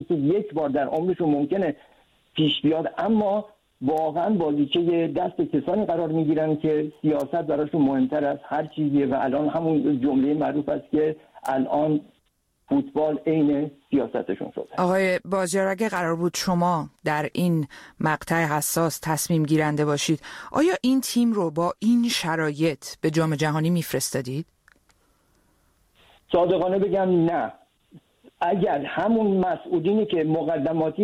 یک بار در عمرشون ممکنه پیش بیاد، اما واقعا بازیچه دست کسانی قرار میگیرن که سیاست براشون مهمتر از هر چیزیه و الان همون جمله معروف است که الان فوتبال عین سیاستشون شده. آقای بازیار، اگه قرار بود شما در این مقطع حساس تصمیم گیرنده باشید، آیا این تیم رو با این شرایط به جام جهانی میفرستادید؟ صادقانه بگم نه. اگر همون مسئولینی که مقدماتی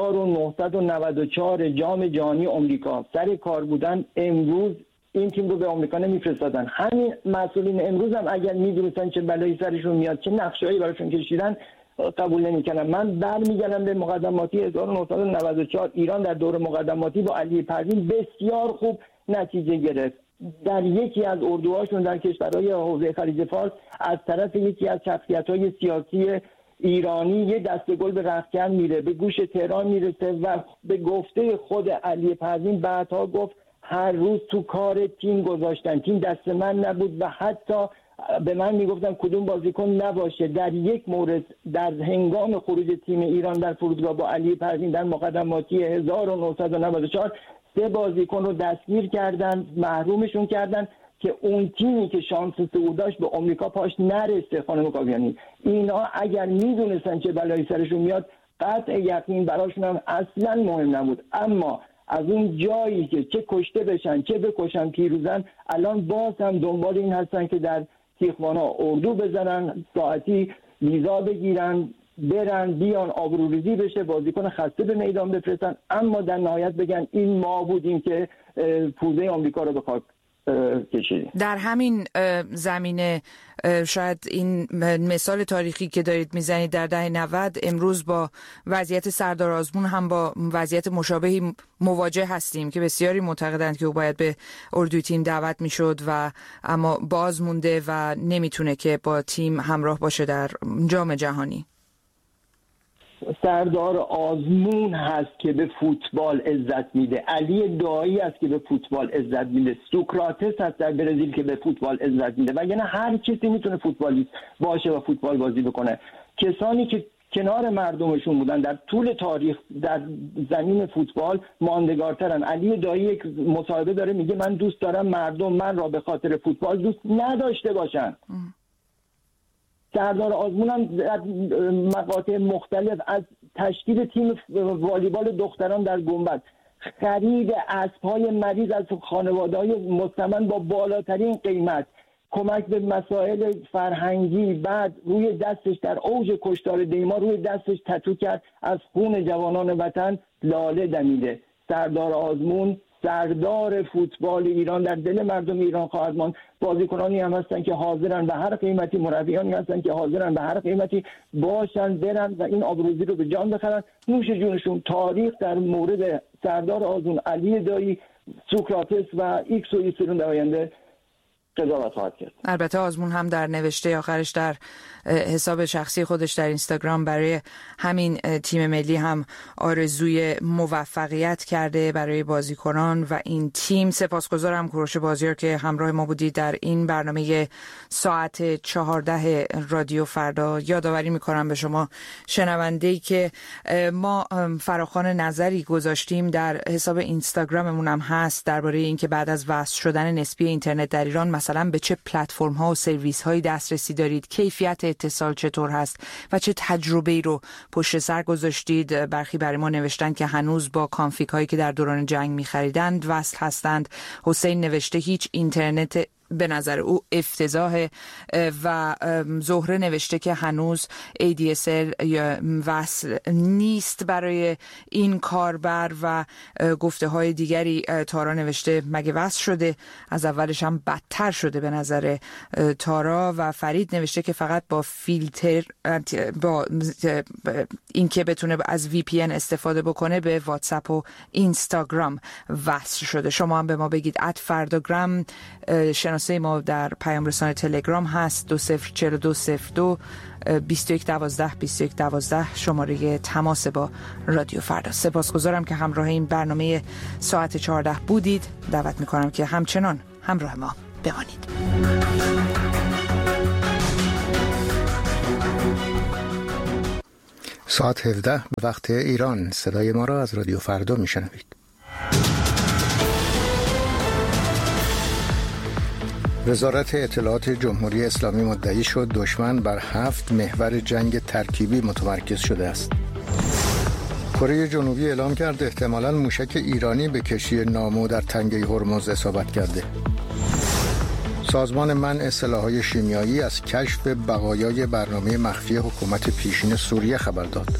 1994 جام جهانی آمریکا سر کار بودن امروز این تیم رو به آمریکا نمیفرستادن، همین مسئولین امروز هم اگر میدونستن چه بلایی سرشون میاد، چه نقشه‌ای براشون کشیدن، قبول نمی‌کنن. من برمیگردم به مقدماتی 1994. ایران در دور مقدماتی با علی پروین بسیار خوب نتیجه گرفت. در یکی از اردوهاشون در کشورهای حوزه خلیج فارس از طرف یکی از شخصیت‌های سیاسی ایرانی یه دسته گل به رختکن میره، به گوش تهران میرسه و به گفته خود علی پروین بعدها گفت هر روز تو کار تیم گذاشتن، تیم دست من نبود و حتی به من میگفتن کدوم بازیکن نباشه. در یک مورد در هنگام خروج تیم ایران در فرودگاه با علی پروین در مقدماتی 1994 3 بازیکن رو دستگیر کردن، محرومشون کردن که اون تیمی که شانس صعود داشت به آمریکا پاش نرسه. خانم کاویانی، اینا اگر میدونستن چه بلایی سرشون میاد قطع یقین براشون هم اصلا مهم نبود، اما از اون جایی که چه کشته بشن چه بکشن پیروزن، الان باز هم دنبال این هستن که در تیخوانا اردو بزنن، ساعتی ویزا بگیرن، برن بیان، آبروریزی بشه، بازیکن خسته به میدان بفرستن، اما در نهایت بگن این ما بودیم که پوزه آمریکا رو به خاک کشیدیم. در همین زمینه شاید این مثال تاریخی که دارید میزنید در دهه 90 امروز با وضعیت سردار آزمون هم با وضعیت مشابهی مواجه هستیم که بسیاری معتقدند که او باید به اردوی تیم دعوت میشد و اما باز مونده و نمیتونه که با تیم همراه باشه در جام جهانی. سردار آزمون هست که به فوتبال عزت میده، علی دایی است که به فوتبال عزت میده، سوکراتس هست در برزیل که به فوتبال عزت میده، وگرنه هر کسی میتونه فوتبالیست باشه و فوتبال بازی بکنه. کسانی که کنار مردمشون بودن در طول تاریخ در زمین فوتبال ماندگارترن. علی دایی یک مصاحبه داره میگه من دوست دارم مردم من را به خاطر فوتبال دوست نداشته باشن. سردار آزمون هم در مقاطع مختلف از تشکیل تیم والیبال دختران در گنبد، خرید اسب‌های مریض از خانواده‌های مستمن با بالاترین قیمت، کمک به مسائل فرهنگی، بعد روی دستش در اوج کشتار دیما روی دستش تتو کرد از خون جوانان وطن لاله دمیده. سردار آزمون سردار فوتبال ایران در دل مردم ایران خواهد ماند. بازیکنانی هم هستن که حاضرن به هر قیمتی، مربیانی هستن که حاضرن به هر قیمتی باشن برن و این آبروزی رو به جان بخرن. نوش جونشون. تاریخ در مورد سردار آزمون، علی دایی، سوکراتس و ایکس و ایسرون در آینده قضاوت خواهد کرد. البته آزمون هم در نوشته آخرش در حساب شخصی خودش در اینستاگرام برای همین تیم ملی هم آرزوی موفقیت کرده برای بازیکنان و این تیم. سپاسگزارم کوروش بازیار که همراه ما بودید در این برنامه ساعت 14 رادیو فردا. یادآوری میکنم به شما شنونده‌ای که ما فراخوان نظری گذاشتیم در حساب اینستاگراممون هم هست درباره اینکه بعد از وصل شدن نسبی اینترنت در ایران مثلا به چه پلتفرم ها و سرویس هایی دسترسی دارید، کیفیت اتصال چطور هست و چه تجربه‌ای رو پشت سر گذاشتید. برخی برای ما نوشتن که هنوز با کانفیگ هایی که در دوران جنگ می‌خریدند وصل هستند. حسین نوشته هیچ اینترنت به نظر او افتضاح و زهره نوشته که هنوز ADSL یا وصل نیست برای این کاربر و گفته های دیگری. تارا نوشته مگه وصل شده؟ از اولش هم بدتر شده به نظر تارا. و فرید نوشته که فقط با فیلتر با این که بتونه از VPN استفاده بکنه به واتساپ و اینستاگرام وصل شده. شما هم به ما بگید. @فرداگرام شناسه ما در پیام رسان تلگرام هست 204202 2112 2112 شماره تماس با رادیو فردا. سپاسگزارم که همراه این برنامه ساعت 14 بودید. دعوت میکنم که همچنان همراه ما بمانید. ساعت 17 به وقت ایران. صدای ما را از رادیو فردا میشنوید. وزارت اطلاعات جمهوری اسلامی مدعی شد دشمن بر 7 محور جنگ ترکیبی متمرکز شده است. کره جنوبی اعلام کرد احتمالاً موشک ایرانی به کشتی نامو در تنگه هرمز اصابت کرده. سازمان منع سلاح‌های شیمیایی از کشف بقایای برنامه مخفی حکومت پیشین سوریه خبر داد.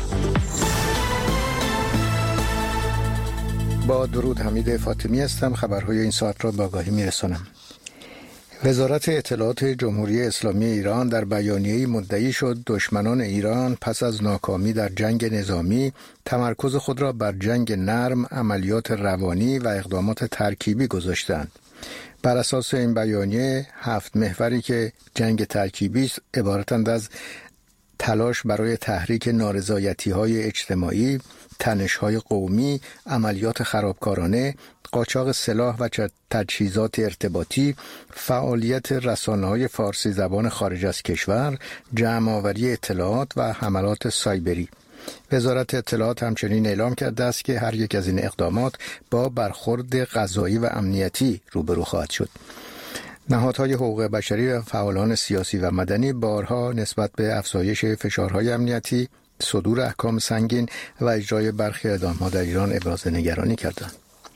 با درود، حمید فاطمی هستم. خبرهای این ساعت را به آگاهی می‌رسانم. وزارت اطلاعات جمهوری اسلامی ایران در بیانیه‌ای مدعی شد دشمنان ایران پس از ناکامی در جنگ نظامی تمرکز خود را بر جنگ نرم، عملیات روانی و اقدامات ترکیبی گذاشتند. بر اساس این بیانیه 7 محوری که جنگ ترکیبی است عبارتند از تلاش برای تحریک نارضایتی‌های اجتماعی، تنش‌های قومی، عملیات خرابکارانه، قاچاق سلاح و تجهیزات ارتباطی، فعالیت رسانه‌های فارسی زبان خارج از کشور، جمع‌آوری اطلاعات و حملات سایبری. وزارت اطلاعات همچنین اعلام کرده است که هر یک از این اقدامات با برخورد قضایی و امنیتی روبرو خواهد شد. نهادهای حقوق بشری و فعالان سیاسی و مدنی بارها نسبت به افزایش فشارهای امنیتی، صدور احکام سنگین و اجرای برخی اقدامات در ایران ابراز نگرانی کردند.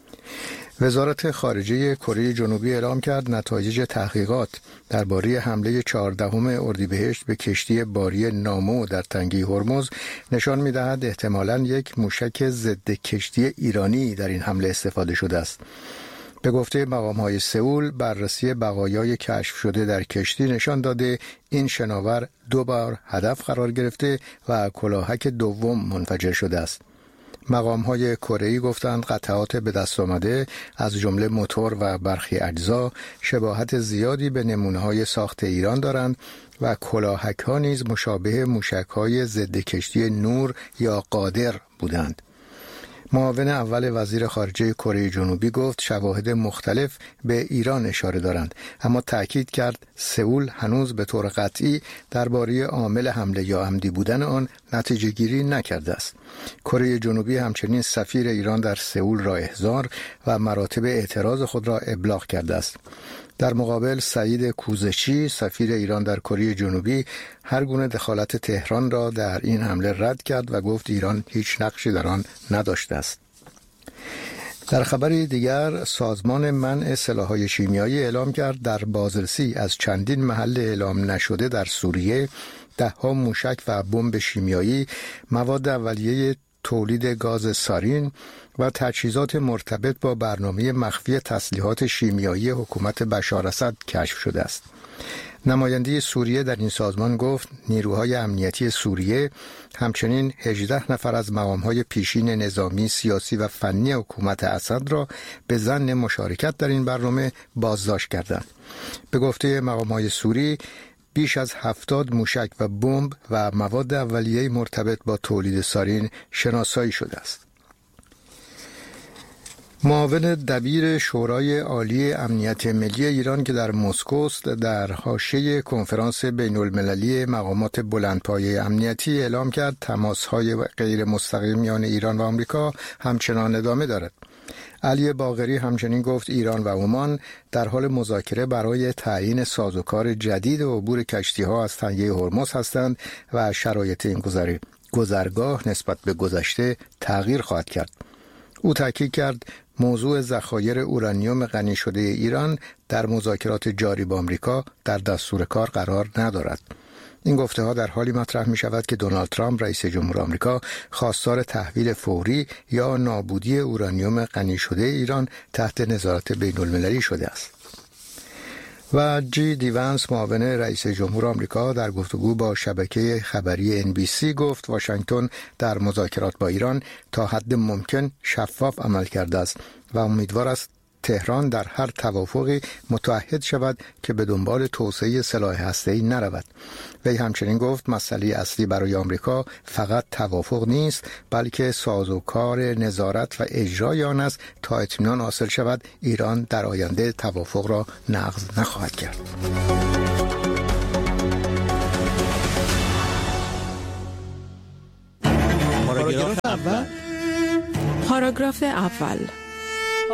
وزارت خارجه کره جنوبی اعلام کرد نتایج تحقیقات درباره حمله 14 اردیبهشت به کشتی باری نامو در تنگه هرمز نشان می‌دهد احتمالاً یک موشک ضد کشتی ایرانی در این حمله استفاده شده است. به گفته مقام‌های سئول، بررسی بقایای کشف شده در کشتی نشان داده این شناور 2 بار هدف قرار گرفته و کلاهک دوم منفجر شده است. مقام‌های کره‌ای گفتند قطعات به دست آمده از جمله موتور و برخی اجزا شباهت زیادی به نمونه‌های ساخت ایران دارند و کلاهک‌ها نیز مشابه موشک‌های ضد کشتی نور یا قادر بودند. معاون اول وزیر خارجه کره جنوبی گفت شواهد مختلف به ایران اشاره دارند، اما تأکید کرد سئول هنوز به طور قطعی درباره عامل حمله یا عمدی بودن آن نتیجه گیری نکرده است. کره جنوبی همچنین سفیر ایران در سئول را احضار و مراتب اعتراض خود را ابلاغ کرده است. در مقابل سعید کوزشی سفیر ایران در کره جنوبی هر گونه دخالت تهران را در این حمله رد کرد و گفت ایران هیچ نقشی در آن نداشته است. در خبری دیگر سازمان منع سلاح‌های شیمیایی اعلام کرد در بازرسی از چندین محل اعلام نشده در سوریه 10 موشک و بمب شیمیایی، مواد اولیه تولید گاز سارین و تجهیزات مرتبط با برنامه مخفی تسلیحات شیمیایی حکومت بشار اسد کشف شده است. نماینده سوریه در این سازمان گفت نیروهای امنیتی سوریه همچنین 18 نفر از مقامهای پیشین نظامی، سیاسی و فنی حکومت اسد را به ظن مشارکت در این برنامه بازداشت کردند. به گفته مقامهای سوری بیش از 70 موشک و بمب و مواد اولیه مرتبط با تولید سارین شناسایی شده است. معاون دبیر شورای عالی امنیت ملی ایران که در مسکو است در حاشیه کنفرانس بین‌المللی مقامات بلندپایه امنیتی اعلام کرد تماس‌های غیر مستقیم میان ایران و آمریکا همچنان ادامه دارد. علی باقری همچنین گفت ایران و عمان در حال مذاکره برای تعیین سازوکار جدید عبور کشتی‌ها از تنگه هرمز هستند و شرایط این گذرگاه نسبت به گذشته تغییر خواهد کرد. او تاکید کرد موضوع ذخایر اورانیوم غنی شده ایران در مذاکرات جاری با آمریکا در دستور کار قرار ندارد. این گفته‌ها در حالی مطرح می شود که دونالد ترامپ رئیس جمهور آمریکا خواستار تحویل فوری یا نابودی اورانیوم غنی شده ایران تحت نظارت بین‌المللی شده است. و جی دی وانس معاون رئیس جمهور آمریکا در گفتگو با شبکه خبری NBC گفت واشنگتن در مذاکرات با ایران تا حد ممکن شفاف عمل کرده است و امیدوار است تهران در هر توافقی متعهد شود که به دنبال توسعه سلاح هسته‌ای نرود. وی همچنین گفت مسئله اصلی برای آمریکا فقط توافق نیست بلکه سازوکار نظارت و اجرای آن است تا اطمینان حاصل شود ایران در آینده توافق را نقض نخواهد کرد. اول. پاراگراف اول.